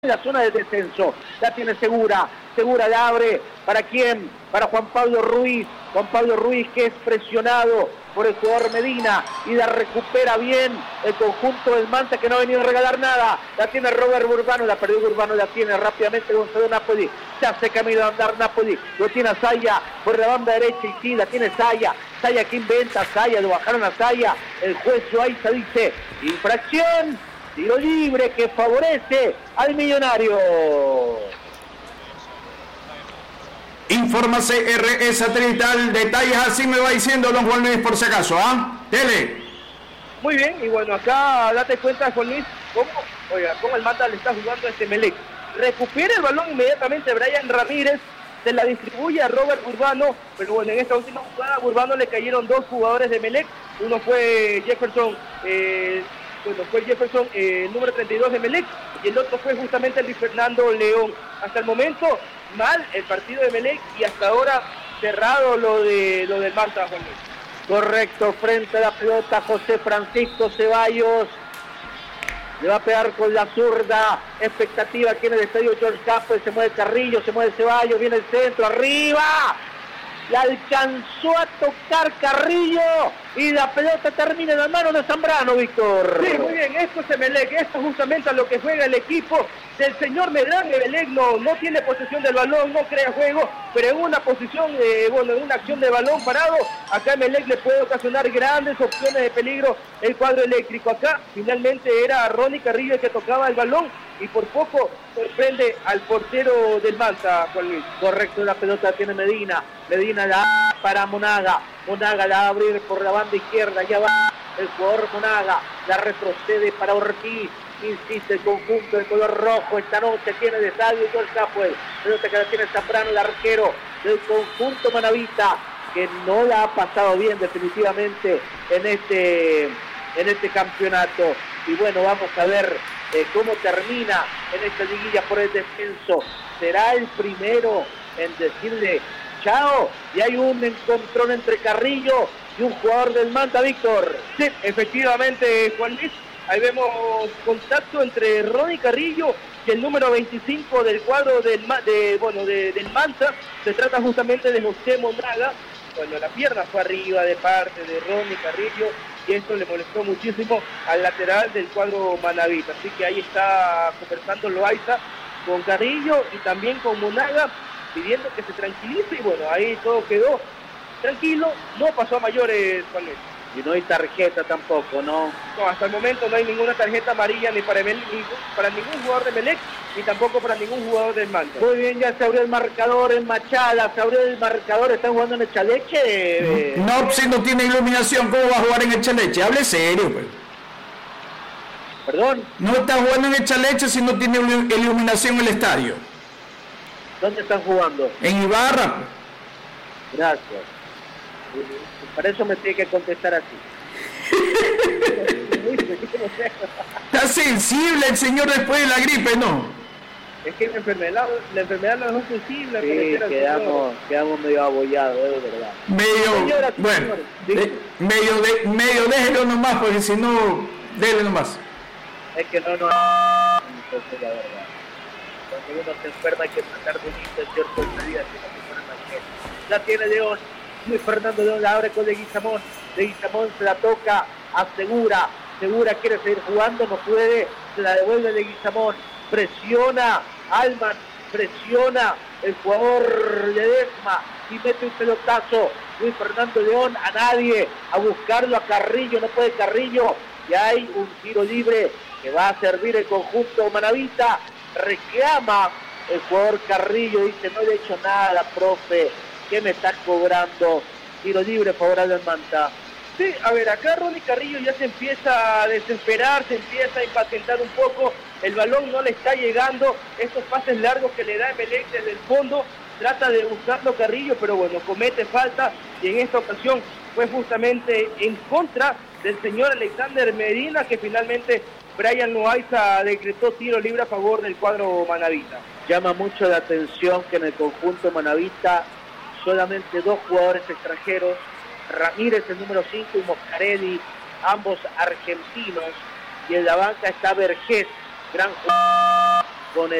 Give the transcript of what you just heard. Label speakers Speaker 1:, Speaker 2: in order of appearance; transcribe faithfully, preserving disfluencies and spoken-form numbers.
Speaker 1: en la zona de descenso. La tiene Segura, Segura la abre, ¿para quién? Para Juan Pablo Ruiz, Juan Pablo Ruiz que es presionado por el jugador Medina y la recupera bien el conjunto del Manta, que no ha venido a regalar nada. La tiene Robert Urbano, la perdió Urbano, la tiene rápidamente Gonzalo Napoli, se hace camino a andar Napoli, lo tiene a Saya por la banda derecha y sí, la tiene Saya, Saya que inventa, Saya, lo bajaron a Saya, el juez Loaiza dice, infracción, tiro libre que favorece al Millonario.
Speaker 2: Informa C R E Satelital, detalles así me va diciendo don Juan Luis por si acaso, ¿ah? ¿eh? Tele.
Speaker 3: Muy bien, y bueno, acá date cuenta, Juan Luis, cómo, oiga, cómo el Manta le está jugando a este Emelec. Recupera el balón inmediatamente Brian Ramírez, se la distribuye a Robert Urbano, pero bueno, en esta última jugada a Urbano le cayeron dos jugadores de Emelec, uno fue Jefferson, eh, bueno, fue Jefferson, eh, número treinta y dos de Emelec, y el otro fue justamente el de Fernando León. Hasta el momento, mal el partido de Emelec y hasta ahora cerrado lo de lo del Manta, Juan Luis.
Speaker 1: Correcto, frente a la pelota José Francisco Ceballos. Le va a pegar con la zurda. Expectativa aquí en el estadio George Capwell. Se mueve Carrillo, se mueve Ceballos, viene el centro, arriba. La alcanzó a tocar Carrillo y la pelota termina en las manos de Zambrano, Víctor.
Speaker 3: Sí, muy bien, esto es Emelec, esto es justamente a lo que juega el equipo del señor Medrán. Emelec no, no tiene posesión del balón, no crea juego, pero en una posición, eh, bueno, en una acción de balón parado, acá Emelec le puede ocasionar grandes opciones de peligro el cuadro eléctrico. Acá finalmente era Ronnie Carrillo el que tocaba el balón y por poco sorprende al portero del Manta, Juan Luis.
Speaker 1: Correcto, la pelota tiene Medina, Medina la para Monaga, Monaga la va a abrir por la banda izquierda, ya va el jugador Monaga, la retrocede para Ortiz, insiste el conjunto de color rojo, esta noche tiene de estadio George Capwell, pelota que la tiene Zambrano, el arquero del conjunto manavita, que no la ha pasado bien definitivamente en este, en este campeonato. Y bueno, vamos a ver eh, cómo termina en esta liguilla por el descenso. Será el primero en decirle chao, y hay un encontrón entre Carrillo y un jugador del Manta, Víctor.
Speaker 3: Sí, efectivamente, Juan Luis, ahí vemos contacto entre Ronnie Carrillo y el número veinticinco del cuadro del, de, bueno, de, del Manta. Se trata justamente de José Monaga. Bueno, la pierna fue arriba de parte de Ronnie Carrillo y esto le molestó muchísimo al lateral del cuadro manavita. Así que ahí está conversando Loaiza con Carrillo y también con Monaga, pidiendo que se tranquilice, y bueno, ahí todo quedó tranquilo, no pasó a mayores, Juan Luis.
Speaker 1: Y no hay tarjeta tampoco, ¿no?
Speaker 3: No, hasta el momento no hay ninguna tarjeta amarilla ni para, Emelec, ni para ningún jugador de Emelec, ni tampoco para ningún jugador del Manta.
Speaker 1: Muy bien, ya se abrió el marcador en Machala, se abrió el marcador, ¿están jugando en Echaleche?
Speaker 2: No, si no tiene iluminación, ¿cómo va a jugar en Echaleche? Hable serio, pues.
Speaker 1: ¿Perdón?
Speaker 2: No está jugando en Echaleche si no tiene iluminación el estadio.
Speaker 1: ¿Dónde están jugando?
Speaker 2: En Ibarra.
Speaker 1: Gracias. Para eso me tiene que contestar así.
Speaker 2: Está sensible el señor después de la gripe, ¿no?
Speaker 3: Es que la enfermedad, la enfermedad no es sensible.
Speaker 1: Sí, quedamos, quedamos medio abollados, es verdad.
Speaker 2: Medio,
Speaker 1: Señora,
Speaker 2: bueno, de, medio, de, medio déjelo nomás, porque si no, déjelo nomás.
Speaker 1: Es que no, no, entonces la verdad. Cuando uno se enferma hay que tratar de unirse en ciertas medidas que no se ponen más bien. La tiene León, Luis Fernando León la abre con Leguizamón, Leguizamón se la toca, asegura, Segura quiere seguir jugando, no puede, se la devuelve Leguizamón, presiona Alman, presiona el jugador Ledesma y mete un pelotazo, Luis Fernando León a nadie, a buscarlo a Carrillo, no puede Carrillo, y hay un tiro libre que va a servir el conjunto manavita. Reclama el jugador Carrillo, dice, no le he hecho nada, profe, ¿qué me estás cobrando? Tiro libre favorable al Manta.
Speaker 3: Sí, a ver, acá Ronnie Carrillo ya se empieza a desesperar, se empieza a impacientar un poco, el balón no le está llegando, estos pases largos que le da Emelec desde el fondo, trata de buscarlo Carrillo, pero bueno, comete falta, y en esta ocasión fue justamente en contra del señor Alexander Medina, que finalmente Brian Loaiza decretó tiro libre a favor del cuadro manavita.
Speaker 1: Llama mucho la atención que en el conjunto manavita solamente dos jugadores extranjeros, Ramírez el número cinco y Moscarelli, ambos argentinos, y en la banca está Vergés, gran jugador. con el